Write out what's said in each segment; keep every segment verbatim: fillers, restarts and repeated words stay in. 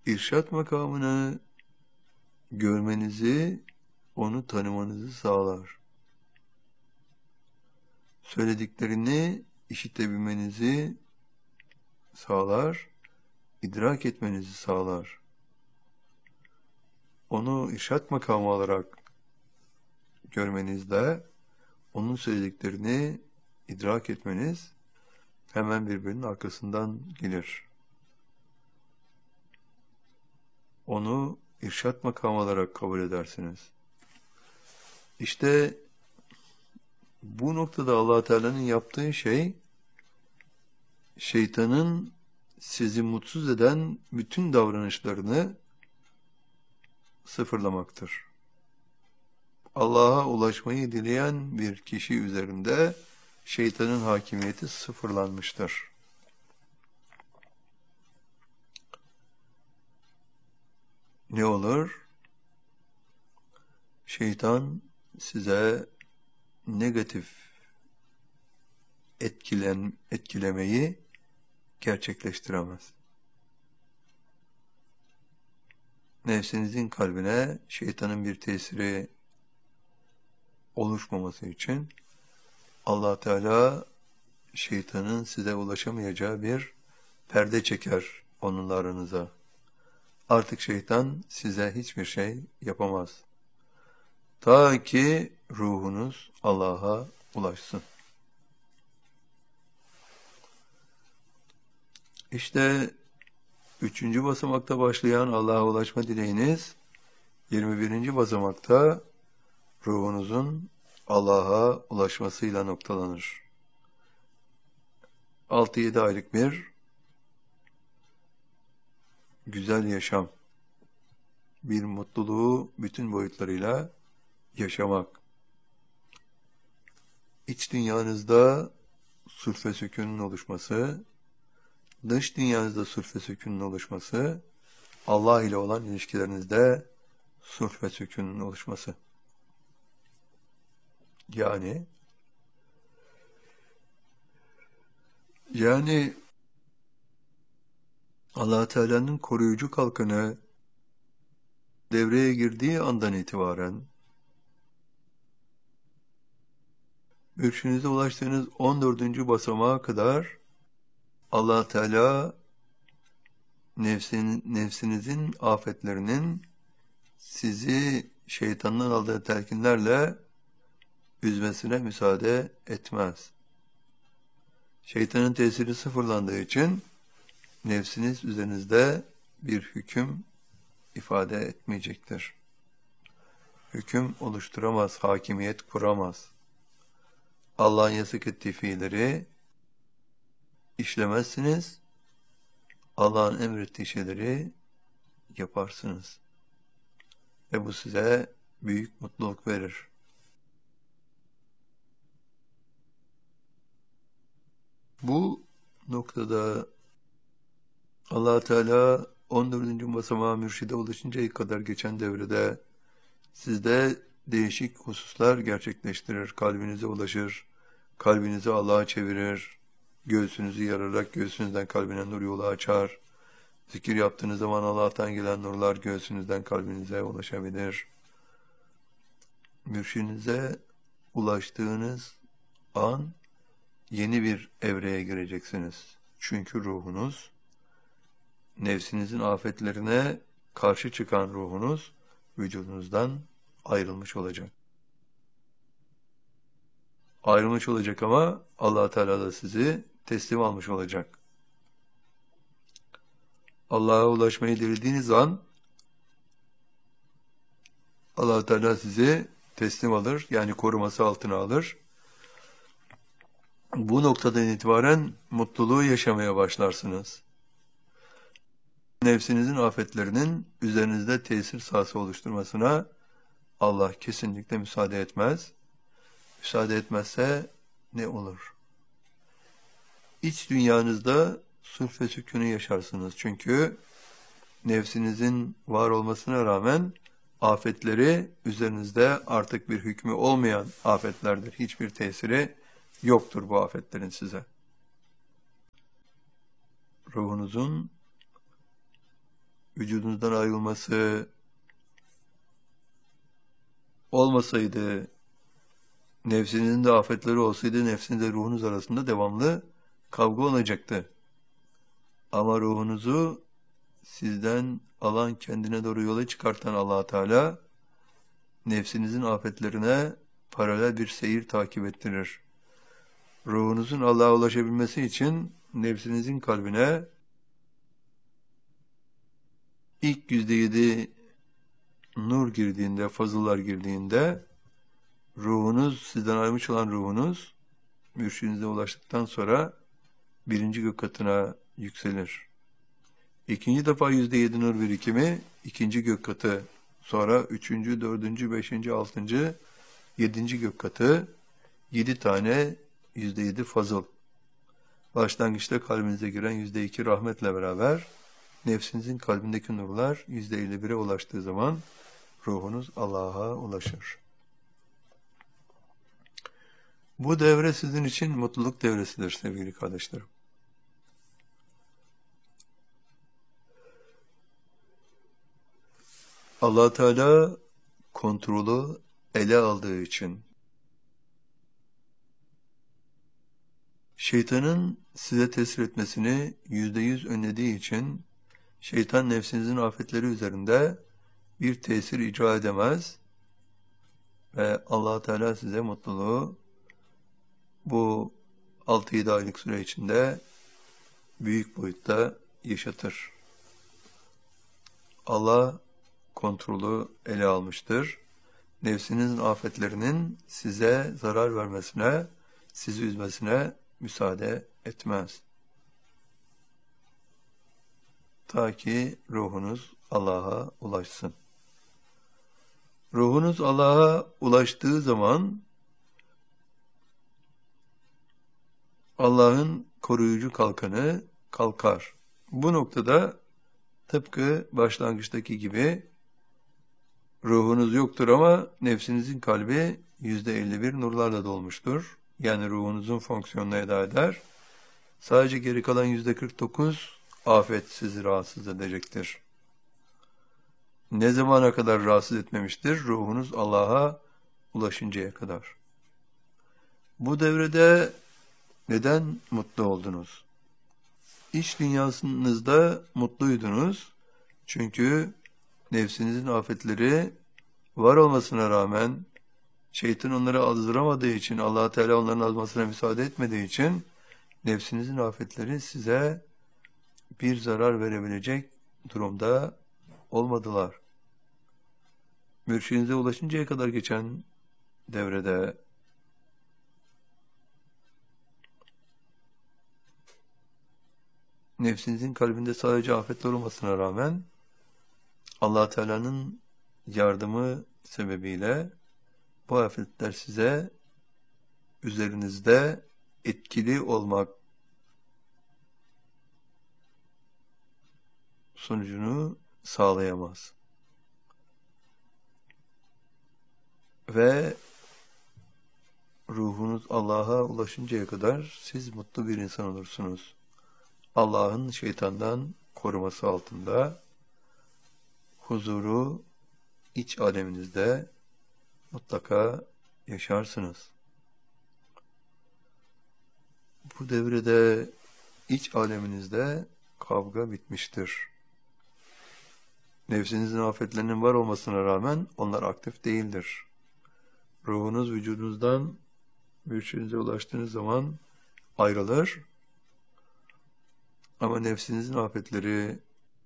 irşat makamını görmenizi, onu tanımanızı sağlar. Söylediklerini işitebilmenizi sağlar, idrak etmenizi sağlar. Onu irşat makamı olarak görmenizde, onun söylediklerini idrak etmeniz hemen birbirinin arkasından gelir. Onu irşat makamı olarak kabul edersiniz. İşte bu noktada Allah Teala'nın yaptığı şey, şeytanın sizi mutsuz eden bütün davranışlarını sıfırlamaktır. Allah'a ulaşmayı dileyen bir kişi üzerinde şeytanın hakimiyeti sıfırlanmıştır. Ne olur? Şeytan size negatif etkilen, etkilemeyi gerçekleştiremez. Nefsinizin kalbine şeytanın bir tesiri oluşmaması için Allah Teala şeytanın size ulaşamayacağı bir perde çeker onunla aranıza. Artık şeytan size hiçbir şey yapamaz. Ta ki ruhunuz Allah'a ulaşsın. İşte üçüncü basamakta başlayan Allah'a ulaşma dileğiniz, yirmi birinci basamakta ruhunuzun Allah'a ulaşmasıyla noktalanır. altı yedi aylık bir güzel yaşam, bir mutluluğu bütün boyutlarıyla yaşamak. İç dünyanızda sulh ve sükûnun oluşması, dış dünyanızda sulh ve sükûnun oluşması, Allah ile olan ilişkilerinizde sulh ve sükûnun oluşması. Yani yani Allah Teala'nın koruyucu kalkanı devreye girdiği andan itibaren mürşidinize ulaştığınız on dördüncü basamağa kadar Allah Teala nefsin, nefsinizin afetlerinin sizi şeytandan aldığı telkinlerle üzmesine müsaade etmez. Şeytanın tesiri sıfırlandığı için nefsiniz üzerinizde bir hüküm ifade etmeyecektir. Hüküm oluşturamaz, hakimiyet kuramaz. Allah'ın yasak ettiği fiilleri işlemezsiniz, Allah'ın emrettiği şeyleri yaparsınız. Ve bu size büyük mutluluk verir. Bu noktada Allah Teala on dördüncü basamağa mürşide ulaşıncaya kadar geçen devrede sizde değişik hususlar gerçekleştirir, kalbinize ulaşır, kalbinizi Allah'a çevirir, göğsünüzü yararak göğsünüzden kalbine nur yolu açar, zikir yaptığınız zaman Allah'tan gelen nurlar göğsünüzden kalbinize ulaşabilir. Mürşidinize ulaştığınız an yeni bir evreye gireceksiniz. Çünkü ruhunuz, nefsinizin afetlerine karşı çıkan ruhunuz vücudunuzdan ayrılmış olacak. Ayrılmış olacak ama Allah Teala da sizi teslim almış olacak. Allah'a ulaşmayı dilediğiniz an Allah Teala sizi teslim alır, yani koruması altına alır. Bu noktadan itibaren mutluluğu yaşamaya başlarsınız. Nefsinizin afetlerinin üzerinizde tesir sahası oluşturmasına Allah kesinlikle müsaade etmez. Müsaade etmezse ne olur? İç dünyanızda sulh ve sükûnu yaşarsınız. Çünkü nefsinizin var olmasına rağmen afetleri üzerinizde artık bir hükmü olmayan afetlerdir. Hiçbir tesiri yoktur bu afetlerin size. Ruhunuzun vücudunuzdan ayrılması olmasaydı, nefsinizin de afetleri olsaydı, nefsinizle ruhunuz arasında devamlı kavga olacaktı. Ama ruhunuzu sizden alan, kendine doğru yola çıkartan Allah Teala, nefsinizin afetlerine paralel bir seyir takip ettirir. Ruhunuzun Allah'a ulaşabilmesi için nefsinizin kalbine ilk yüzde yedi nur girdiğinde, fazıllar girdiğinde, ruhunuz, sizden ayrılmış olan ruhunuz, mürşidinize ulaştıktan sonra birinci gök katına yükselir. İkinci defa yüzde yedi nur birikimi, ikinci gök katı, sonra üçüncü, dördüncü, beşinci, altıncı, yedinci gök katı, yedi tane yüzde yedi fazıl. Başlangıçta kalbinize giren yüzde iki rahmetle beraber, nefsinizin kalbindeki nurlar yüzde elli bire ulaştığı zaman, ruhunuz Allah'a ulaşır. Bu devre sizin için mutluluk devresidir sevgili kardeşlerim. Allah Teala kontrolü ele aldığı için, şeytanın size tesir etmesini yüzde yüz önlediği için, şeytan nefsinizin afetleri üzerinde bir tesir icra edemez ve Allah Teala size mutluluğu bu altı yedi aylık süre içinde büyük boyutta yaşatır. Allah kontrolü ele almıştır. Nefsinizin afetlerinin size zarar vermesine, sizi üzmesine müsaade etmez. Ta ki ruhunuz Allah'a ulaşsın. Ruhunuz Allah'a ulaştığı zaman Allah'ın koruyucu kalkanı kalkar. Bu noktada tıpkı başlangıçtaki gibi ruhunuz yoktur ama nefsinizin kalbi yüzde elli bir nurlarla dolmuştur. Yani ruhunuzun fonksiyonunu eda eder. Sadece geri kalan yüzde kırk dokuz afet sizi rahatsız edecektir. Ne zamana kadar rahatsız etmemiştir? Ruhunuz Allah'a ulaşıncaya kadar. Bu devrede neden mutlu oldunuz? İç dünyasınızda mutluydunuz. Çünkü nefsinizin afetleri var olmasına rağmen, şeytan onları azdıramadığı için, Allah Teala onların azmasına müsaade etmediği için, nefsinizin afetleri size bir zarar verebilecek durumda olmadılar. Mürşidinize ulaşıncaya kadar geçen devrede nefsinizin kalbinde sadece afetler olmasına rağmen Allah Teala'nın yardımı sebebiyle bu afetler size üzerinizde etkili olmak sonucunu sağlayamaz. Ve ruhunuz Allah'a ulaşıncaya kadar siz mutlu bir insan olursunuz. Allah'ın şeytandan koruması altında, huzuru iç aleminizde mutlaka yaşarsınız. Bu devrede iç aleminizde kavga bitmiştir. Nefsinizin afetlerinin var olmasına rağmen onlar aktif değildir. Ruhunuz vücudunuzdan mürşidinize ulaştığınız zaman ayrılır. Ama nefsinizin afetleri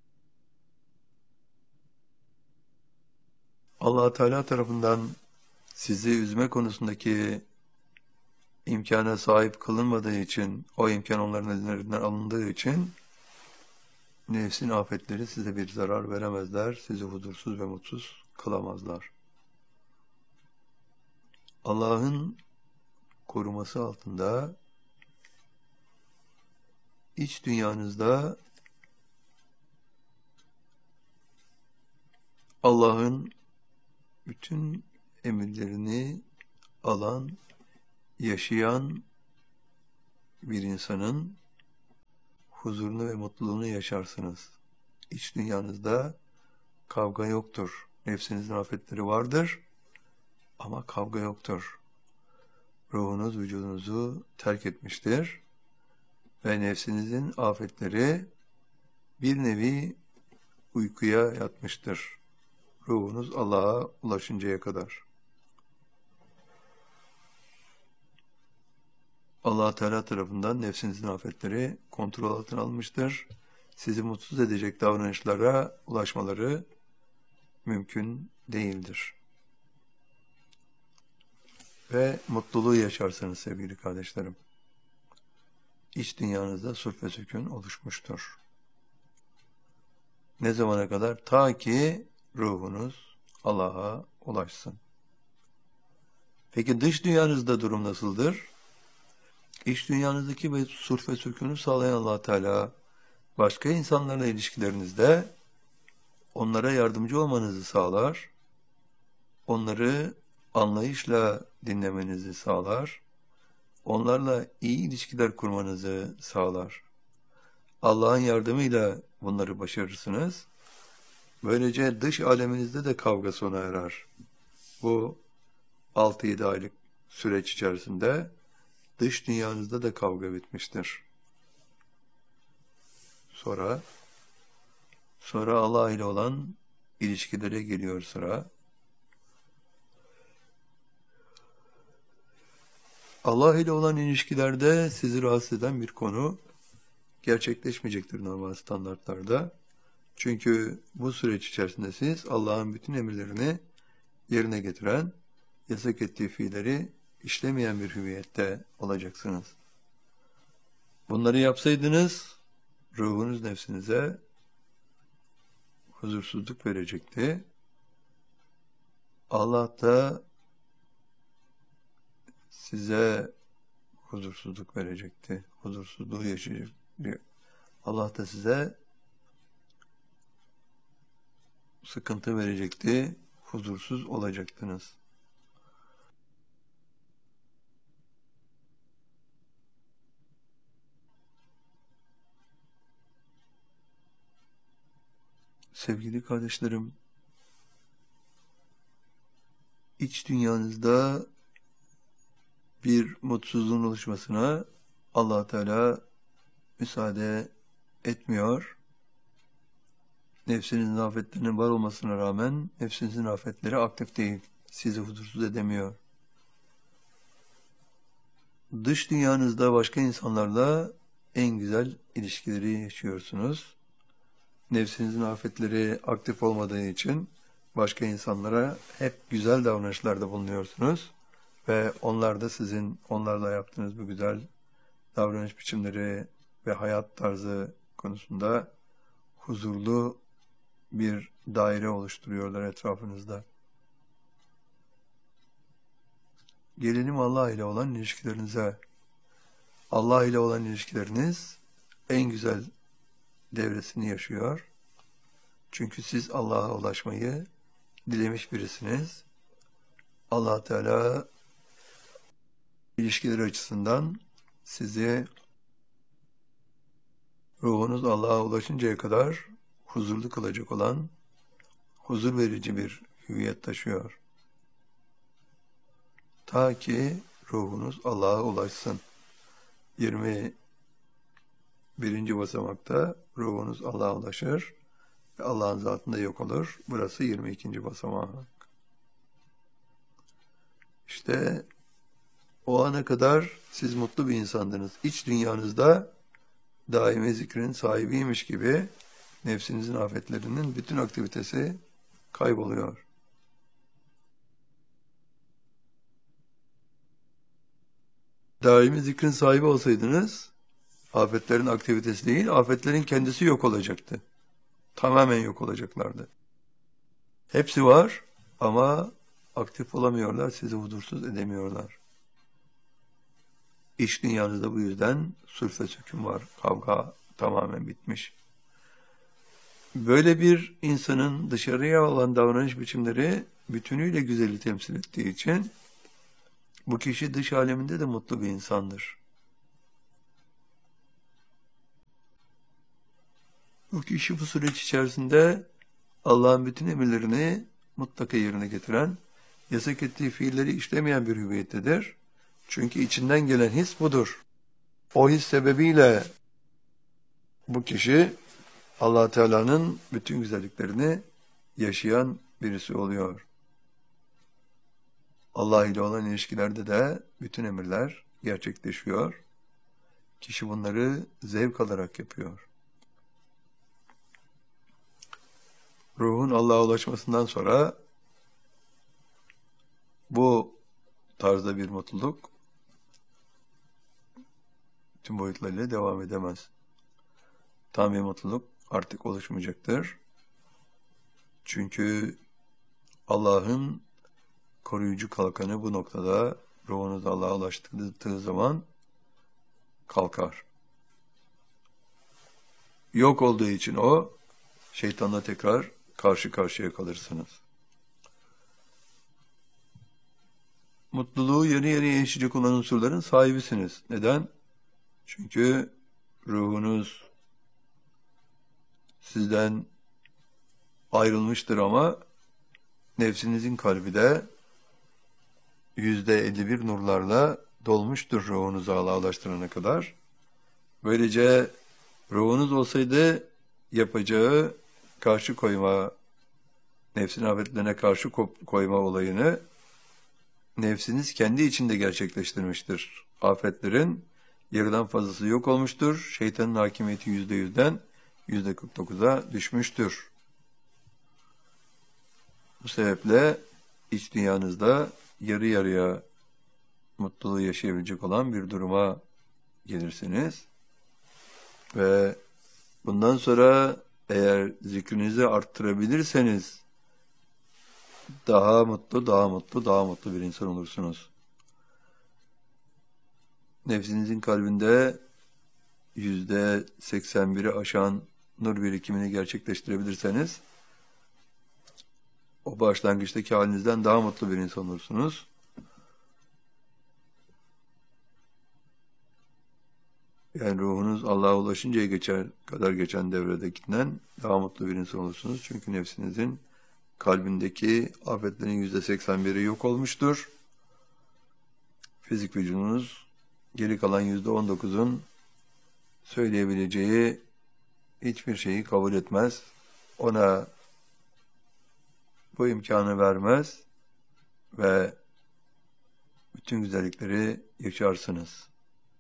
Allah Teala tarafından sizi üzme konusundaki imkana sahip kılınmadığı için, o imkan onların ellerinden alındığı için nefsin afetleri size bir zarar veremezler, sizi huzursuz ve mutsuz kılamazlar. Allah'ın koruması altında iç dünyanızda Allah'ın bütün emirlerini alan, yaşayan bir insanın huzurunu ve mutluluğunu yaşarsınız. İç dünyanızda kavga yoktur. Nefsinizin afetleri vardır ama kavga yoktur. Ruhunuz vücudunuzu terk etmiştir ve nefsinizin afetleri bir nevi uykuya yatmıştır. Ruhunuz Allah'a ulaşıncaya kadar. Allah Teala tarafından nefsinizin afetleri kontrol altına almıştır. Sizi mutsuz edecek davranışlara ulaşmaları mümkün değildir. Ve mutluluğu yaşarsınız sevgili kardeşlerim. İç dünyanızda sulh ve sükun oluşmuştur. Ne zamana kadar? Ta ki ruhunuz Allah'a ulaşsın. Peki dış dünyanızda durum nasıldır? İç dünyanızdaki ve sulh ve sükunu sağlayan Allah Teala başka insanlarla ilişkilerinizde onlara yardımcı olmanızı sağlar, onları anlayışla dinlemenizi sağlar, onlarla iyi ilişkiler kurmanızı sağlar. Allah'ın yardımıyla bunları başarırsınız. Böylece dış aleminizde de kavga sona erer. Bu altı yedi aylık süreç içerisinde dış dünyanızda da kavga bitmiştir. Sonra sonra Allah ile olan ilişkilere geliyor sıra. Allah ile olan ilişkilerde sizi rahatsız eden bir konu gerçekleşmeyecektir normal standartlarda. Çünkü bu süreç içerisinde siz Allah'ın bütün emirlerini yerine getiren, yasak ettiği fiilleri işlemeyen bir hüviyette olacaksınız. Bunları yapsaydınız, ruhunuz nefsinize huzursuzluk verecekti. Allah da size huzursuzluk verecekti. Huzursuzluğu yaşayacak. Allah da size sıkıntı verecekti. Huzursuz olacaktınız. Sevgili kardeşlerim, iç dünyanızda bir mutsuzluğun oluşmasına Allah Teala müsaade etmiyor. Nefsinizin afetlerinin var olmasına rağmen nefsinizin afetleri aktif değil. Sizi huzursuz edemiyor. Dış dünyanızda başka insanlarla en güzel ilişkileri yaşıyorsunuz. Nefsinizin afetleri aktif olmadığı için başka insanlara hep güzel davranışlarda bulunuyorsunuz. Ve onlar da sizin onlarla yaptığınız bu güzel davranış biçimleri ve hayat tarzı konusunda huzurlu bir daire oluşturuyorlar etrafınızda. Gelelim Allah ile olan ilişkilerinize. Allah ile olan ilişkileriniz en güzel devresini yaşıyor. Çünkü siz Allah'a ulaşmayı dilemiş birisiniz. Allah Teala ilişkiler açısından sizi ruhunuz Allah'a ulaşıncaya kadar huzurlu kılacak olan huzur verici bir hüviyet taşıyor. Ta ki ruhunuz Allah'a ulaşsın. yirmi birinci basamakta ruhunuz Allah'a ulaşır ve Allah'ın zatında yok olur. Burası yirmi ikinci basamak. İşte o ana kadar siz mutlu bir insandınız. İç dünyanızda daimi zikrin sahibiymiş gibi nefsinizin afetlerinin bütün aktivitesi kayboluyor. Daimi zikrin sahibi olsaydınız, afetlerin aktivitesi değil, afetlerin kendisi yok olacaktı. Tamamen yok olacaklardı. Hepsi var ama aktif olamıyorlar, sizi huzursuz edemiyorlar. İç dünyanızda bu yüzden sulh ve sükun var. Kavga tamamen bitmiş. Böyle bir insanın dışarıya olan davranış biçimleri bütünüyle güzeli temsil ettiği için bu kişi dış aleminde de mutlu bir insandır. Bu kişi bu süreç içerisinde Allah'ın bütün emirlerini mutlaka yerine getiren, yasak ettiği fiilleri işlemeyen bir hüviyettedir. Çünkü içinden gelen his budur. O his sebebiyle bu kişi Allah Teala'nın bütün güzelliklerini yaşayan birisi oluyor. Allah ile olan ilişkilerde de bütün emirler gerçekleşiyor. Kişi bunları zevk alarak yapıyor. Ruhun Allah'a ulaşmasından sonra bu tarzda bir mutluluk tüm boyutlarıyla devam edemez. Tam bir mutluluk artık oluşmayacaktır. Çünkü Allah'ın koruyucu kalkanı bu noktada ruhunuz Allah'a ulaştığı zaman kalkar. Yok olduğu için o, şeytanla tekrar karşı karşıya kalırsınız. Mutluluğu yarı yarıya yaşayacak olan unsurların sahibisiniz. Neden? Çünkü ruhunuz sizden ayrılmıştır ama nefsinizin kalbi de yüzde elli bir nurlarla dolmuştur ruhunuzu Allah'a ulaştırana kadar. Böylece ruhunuz olsaydı yapacağı karşı koyma, nefsin afetlerine karşı koyma olayını nefsiniz kendi içinde gerçekleştirmiştir. Afetlerin yarıdan fazlası yok olmuştur. Şeytanın hakimiyeti yüzde yüzden yüzde kırk dokuza düşmüştür. Bu sebeple iç dünyanızda yarı yarıya mutluluğu yaşayabilecek olan bir duruma gelirsiniz. Ve bundan sonra eğer zikrinizi arttırabilirseniz daha mutlu, daha mutlu, daha mutlu bir insan olursunuz. Nefsinizin kalbinde yüzde seksen biri aşan nur birikimini gerçekleştirebilirseniz o başlangıçtaki halinizden daha mutlu bir insan olursunuz. Yani ruhunuz Allah'a ulaşıncaya geçer, kadar geçen devredekinden daha mutlu bir insan olursunuz. Çünkü nefsinizin kalbindeki afetlerin yüzde seksen biri yok olmuştur. Fizik vücudunuz geri kalan yüzde on dokuzun söyleyebileceği hiçbir şeyi kabul etmez. Ona bu imkanı vermez ve bütün güzellikleri yaşarsınız.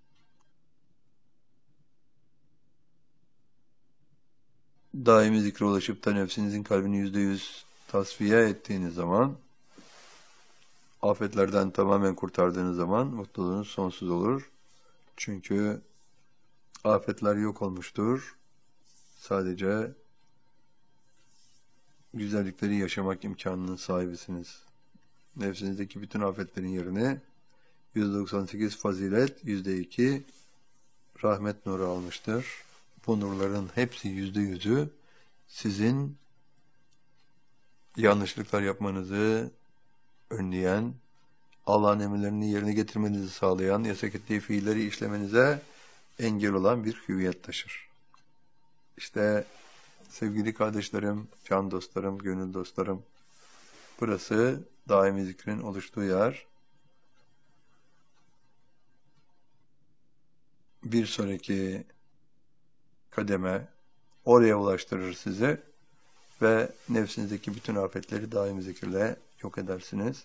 Daimi zikre ulaşıp da nefsinizin kalbini yüzde yüz tasfiye ettiğiniz zaman, afetlerden tamamen kurtardığınız zaman mutluluğunuz sonsuz olur. Çünkü afetler yok olmuştur. Sadece güzellikleri yaşamak imkanının sahibisiniz. Nefsinizdeki bütün afetlerin yerine yüzde doksan sekiz fazilet, yüzde iki rahmet nuru almıştır. Bu nurların hepsi yüzde yüzü sizin yanlışlıklar yapmanızı önleyen, Allah'ın emirlerini yerine getirmenizi sağlayan, yasak ettiği fiilleri işlemenize engel olan bir hüviyet taşır. İşte sevgili kardeşlerim, can dostlarım, gönül dostlarım, burası daimi zikrin oluştuğu yer. Bir sonraki kademe oraya ulaştırır sizi ve nefsinizdeki bütün afetleri daimi zikirle yok edersiniz.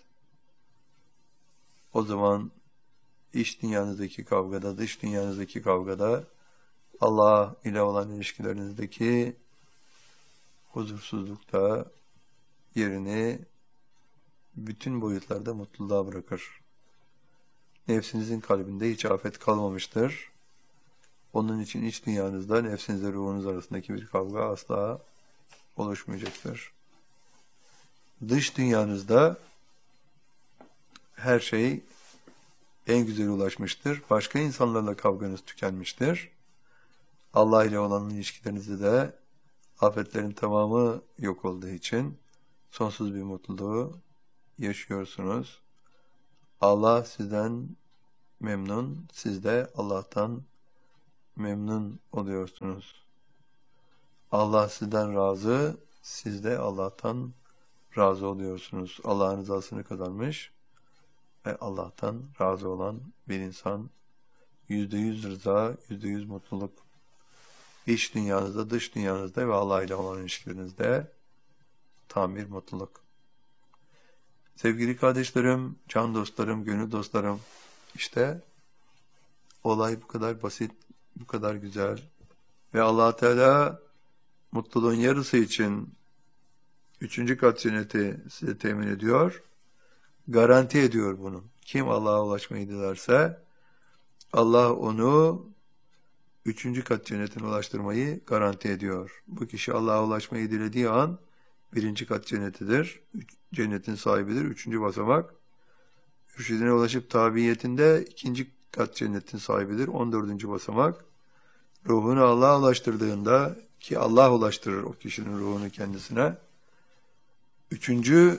O zaman iç dünyanızdaki kavgada, dış dünyanızdaki kavgada, Allah ile olan ilişkilerinizdeki huzursuzlukta yerini bütün boyutlarda mutluluğa bırakır. Nefsinizin kalbinde hiç afet kalmamıştır. Onun için iç dünyanızda nefsinizle ruhunuz arasındaki bir kavga asla oluşmayacaktır. Dış dünyanızda her şey en güzel ulaşmıştır. Başka insanlarla kavganız tükenmiştir. Allah ile olan ilişkilerinizde de afetlerin tamamı yok olduğu için sonsuz bir mutluluğu yaşıyorsunuz. Allah sizden memnun, siz de Allah'tan memnun oluyorsunuz. Allah sizden razı, siz de Allah'tan razı oluyorsunuz. Allah'ın rızasını kazanmış ve Allah'tan razı olan bir insan, yüzde yüz rıza, yüzde yüz mutluluk. İç dünyanızda, dış dünyanızda ve Allah ile olan ilişkilerinizde tam bir mutluluk. Sevgili kardeşlerim, can dostlarım, gönül dostlarım, işte olay bu kadar basit, bu kadar güzel. Ve Allah Teala mutluluğun yarısı için üçüncü kat cenneti size temin ediyor. Garanti ediyor bunu. Kim Allah'a ulaşmayı dilerse Allah onu üçüncü kat cennetine ulaştırmayı garanti ediyor. Bu kişi Allah'a ulaşmayı dilediği an birinci kat cennetidir. Cennetin sahibidir. Üçüncü basamak. Mürşidine ulaşıp tabiyetinde ikinci kat cennetin sahibidir. On dördüncü basamak. Ruhunu Allah'a ulaştırdığında, ki Allah ulaştırır o kişinin ruhunu kendisine, üçüncü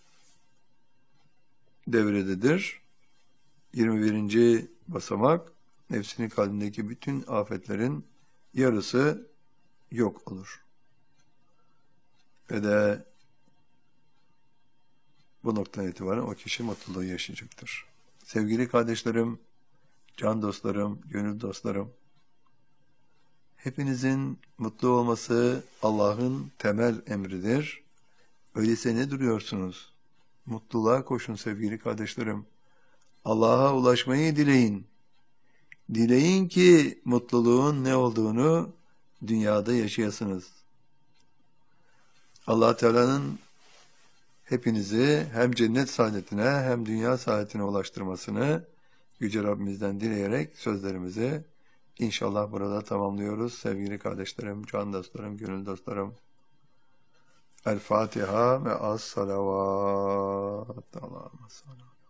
devrededir. yirmi birinci basamak. Nefsinin kalbindeki bütün afetlerin yarısı yok olur. Ve de bu noktadan itibaren o kişi mutluluğu yaşayacaktır. Sevgili kardeşlerim, can dostlarım, gönül dostlarım, hepinizin mutlu olması Allah'ın temel emridir. Öyleyse ne duruyorsunuz? Mutluluğa koşun sevgili kardeşlerim. Allah'a ulaşmayı dileyin. Dileyin ki mutluluğun ne olduğunu dünyada yaşayasınız. Allah Teala'nın hepinizi hem cennet saadetine hem dünya saadetine ulaştırmasını Yüce Rabbimizden dileyerek sözlerimizi İnşallah burada tamamlıyoruz. Sevgili kardeşlerim, can dostlarım, gönül dostlarım. El Fatiha ve as salavat. Allah'ım sallallahu.